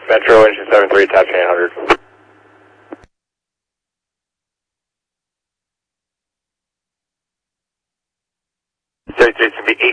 Metro engine 73, taxi 800. So Jason, be